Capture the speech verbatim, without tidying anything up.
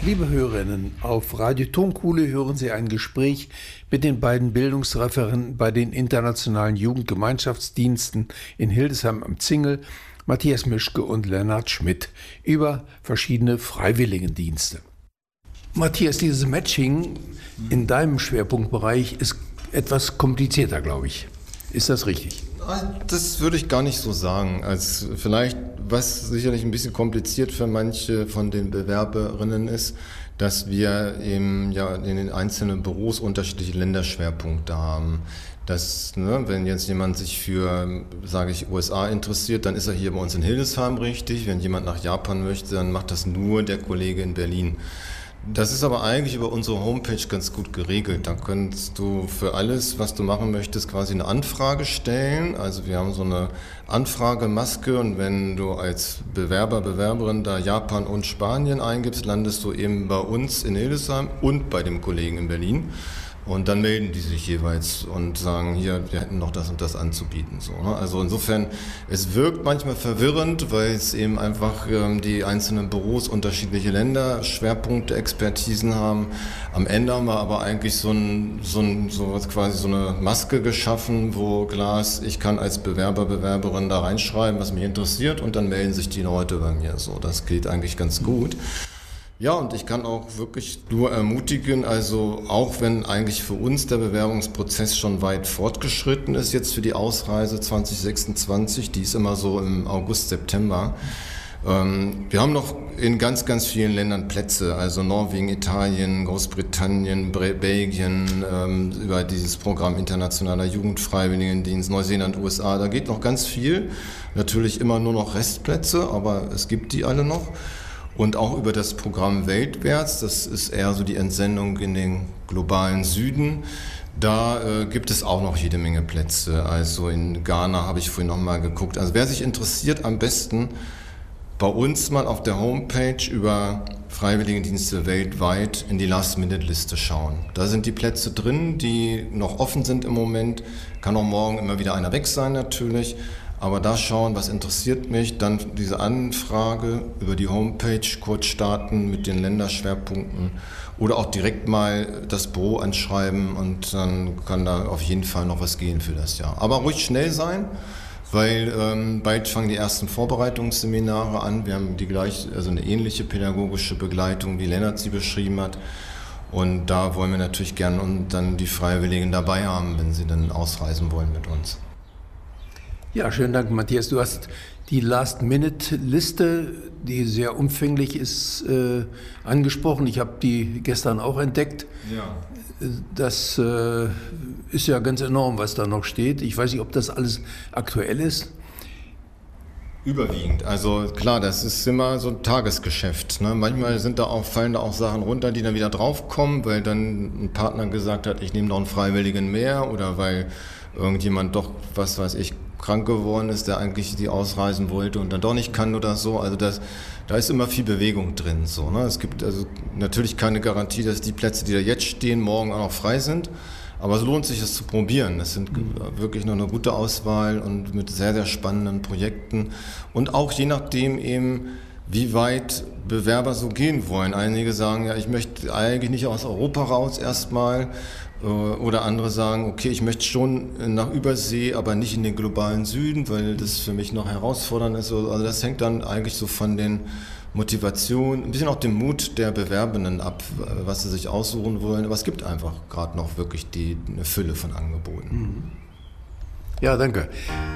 Liebe Hörerinnen, auf Radio Tonkuhle hören Sie ein Gespräch mit den beiden Bildungsreferenten bei den internationalen Jugendgemeinschaftsdiensten in Hildesheim am Zingel, Matthias Mischke und Lennart Schmidt, über verschiedene Freiwilligendienste. Matthias, dieses Matching in deinem Schwerpunktbereich ist etwas komplizierter, glaube ich. Ist das richtig? Das würde ich gar nicht so sagen. Also vielleicht, was sicherlich ein bisschen kompliziert für manche von den Bewerberinnen ist, dass wir eben ja in den einzelnen Büros unterschiedliche Länderschwerpunkte haben. Dass, ne, wenn jetzt jemand sich für, sage ich, U S A interessiert, dann ist er hier bei uns in Hildesheim richtig. Wenn jemand nach Japan möchte, dann macht das nur der Kollege in Berlin. Das ist aber eigentlich über unsere Homepage ganz gut geregelt. Da kannst du für alles, was du machen möchtest, quasi eine Anfrage stellen. Also wir haben so eine Anfragemaske und wenn du als Bewerber, Bewerberin da Japan und Spanien eingibst, landest du eben bei uns in Hildesheim und bei dem Kollegen in Berlin. Und dann melden die sich jeweils und sagen, hier, wir hätten noch das und das anzubieten. So, ne? Also insofern, es wirkt manchmal verwirrend, weil es eben einfach ähm, die einzelnen Büros unterschiedliche Länder, Schwerpunkte, Expertisen haben. Am Ende haben wir aber eigentlich so, ein, so, ein, so was quasi so eine Maske geschaffen, wo klar ist, ich kann als Bewerber, Bewerberin da reinschreiben, was mich interessiert und dann melden sich die Leute bei mir. So, das geht eigentlich ganz gut. Ja, und ich kann auch wirklich nur ermutigen, also auch wenn eigentlich für uns der Bewerbungsprozess schon weit fortgeschritten ist, jetzt für die Ausreise zwanzig sechsundzwanzig, die ist immer so im August, September. Ähm, wir haben noch in ganz, ganz vielen Ländern Plätze, also Norwegen, Italien, Großbritannien, Bre- Belgien, ähm, über dieses Programm Internationaler Jugendfreiwilligendienst, Neuseeland, U S A, da geht noch ganz viel. Natürlich immer nur noch Restplätze, aber es gibt die alle noch. Und auch über das Programm Weltwärts, das ist eher so die Entsendung in den globalen Süden, da äh, gibt es auch noch jede Menge Plätze. Also in Ghana habe ich vorhin noch mal geguckt. Also wer sich interessiert, am besten bei uns mal auf der Homepage über Freiwilligendienste weltweit in die Last-Minute-Liste schauen. Da sind die Plätze drin, die noch offen sind im Moment. Kann auch morgen immer wieder einer weg sein natürlich. Aber da schauen, was interessiert mich, dann diese Anfrage über die Homepage kurz starten mit den Länderschwerpunkten oder auch direkt mal das Büro anschreiben und dann kann da auf jeden Fall noch was gehen für das Jahr. Aber ruhig schnell sein, weil ähm, bald fangen die ersten Vorbereitungsseminare an. Wir haben die gleich, also eine ähnliche pädagogische Begleitung, wie Lennart sie beschrieben hat. Und da wollen wir natürlich gerne und dann die Freiwilligen dabei haben, wenn sie dann ausreisen wollen mit uns. Ja, schönen Dank, Matthias. Du hast die Last-Minute-Liste, die sehr umfänglich ist, äh, angesprochen. Ich habe die gestern auch entdeckt. Ja. Das äh, ist ja ganz enorm, was da noch steht. Ich weiß nicht, ob das alles aktuell ist. Überwiegend. Also klar, das ist immer so ein Tagesgeschäft. Ne? Manchmal sind da auch, fallen da auch Sachen runter, die dann wieder draufkommen, weil dann ein Partner gesagt hat, ich nehme noch einen Freiwilligen mehr oder weil irgendjemand doch, was weiß ich, krank geworden ist, der eigentlich die ausreisen wollte und dann doch nicht kann oder so. Also das, da ist immer viel Bewegung drin. So, ne? Es gibt also natürlich keine Garantie, dass die Plätze, die da jetzt stehen, morgen auch noch frei sind. Aber es lohnt sich, es zu probieren. Das sind wirklich noch eine gute Auswahl und mit sehr, sehr spannenden Projekten. Und auch je nachdem eben, wie weit Bewerber so gehen wollen. Einige sagen, ja, ich möchte eigentlich nicht aus Europa raus erstmal. Oder andere sagen, okay, ich möchte schon nach Übersee, aber nicht in den globalen Süden, weil das für mich noch herausfordernd ist. Also das hängt dann eigentlich so von den Motivationen, ein bisschen auch dem Mut der Bewerbenden ab, was sie sich aussuchen wollen. Aber es gibt einfach gerade noch wirklich die, eine Fülle von Angeboten. Ja, danke.